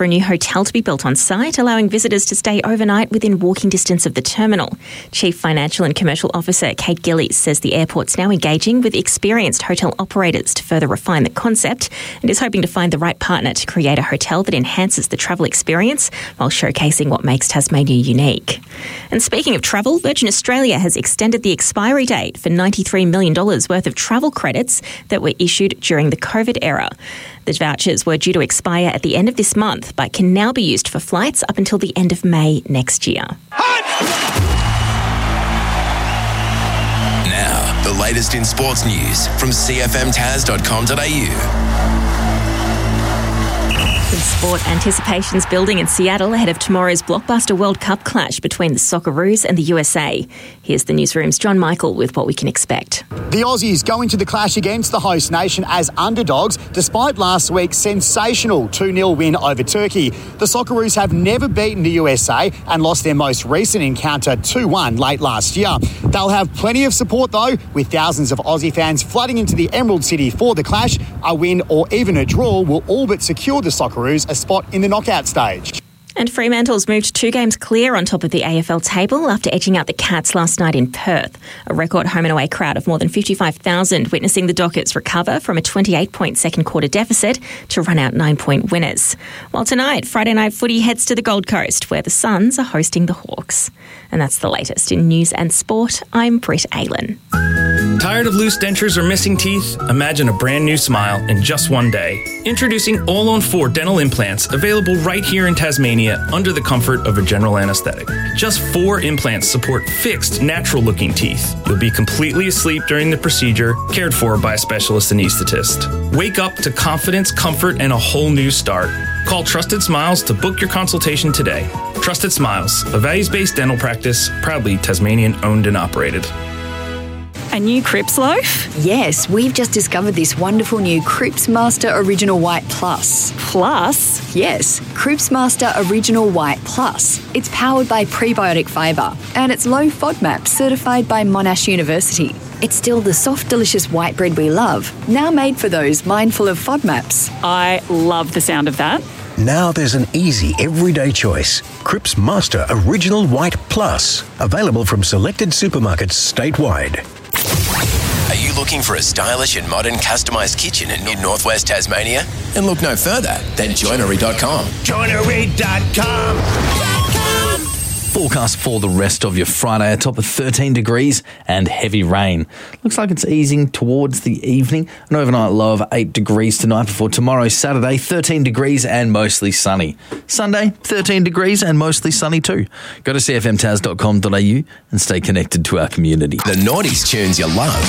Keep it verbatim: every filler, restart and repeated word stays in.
for a new hotel to be built on site, allowing visitors to stay overnight within walking distance of the terminal. Chief Financial and Commercial Officer Kate Gillies says the airport's now engaging with experienced hotel operators to further refine the concept and is hoping to find the right partner to create a hotel that enhances the travel experience while showcasing what makes Tasmania unique. And speaking of travel, Virgin Australia has extended the expiry date for ninety-three million dollars worth of travel credits that were issued during the COVID era. The vouchers were due to expire at the end of this month, but can now be used for flights up until the end of May next year. Now, the latest in sports news from c f m taz dot com dot a u. In sport, anticipation's building in Seattle ahead of tomorrow's blockbuster World Cup clash between the Socceroos and the U S A. Here's the newsroom's John Michael with what we can expect. The Aussies go into the clash against the host nation as underdogs, despite last week's sensational two nil win over Turkey. The Socceroos have never beaten the U S A and lost their most recent encounter two one late last year. They'll have plenty of support though, with thousands of Aussie fans flooding into the Emerald City for the clash. A win or even a draw will all but secure the Socceroos a spot in the knockout stage. And Fremantle's moved two games clear on top of the A F L table after edging out the Cats last night in Perth. A record home and away crowd of more than fifty-five thousand witnessing the Dockers recover from a twenty-eight point second quarter deficit to run out nine point winners. While tonight, Friday night footy heads to the Gold Coast where the Suns are hosting the Hawks. And that's the latest in news and sport. I'm Britt Aylen. Tired of loose dentures or missing teeth? Imagine a brand new smile in just one day. Introducing All on four dental implants, available right here in Tasmania under the comfort of a general anesthetic. Just four implants support fixed, natural-looking teeth. You'll be completely asleep during the procedure, cared for by a specialist anaesthetist. Wake up to confidence, comfort, and a whole new start. Call Trusted Smiles to book your consultation today. Trusted Smiles, a values-based dental practice, proudly Tasmanian-owned and operated. A new Cripps loaf? Yes, we've just discovered this wonderful new Cripps Master Original White Plus. Plus? Yes, Cripps Master Original White Plus. It's powered by prebiotic fibre and it's low FODMAP certified by Monash University. It's still the soft, delicious white bread we love, now made for those mindful of FODMAPs. I love the sound of that. Now there's an easy, everyday choice. Cripps Master Original White Plus. Available from selected supermarkets statewide. Are you looking for a stylish and modern customised kitchen in Northwest Tasmania? And look no further than joinery dot com. joinery dot com. Forecast for the rest of your Friday, a top of thirteen degrees and heavy rain. Looks like it's easing towards the evening. An overnight low of eight degrees tonight before tomorrow, Saturday, thirteen degrees and mostly sunny. Sunday, thirteen degrees and mostly sunny too. Go to c f m taz dot com dot a u and stay connected to our community. The Naughties tunes you love.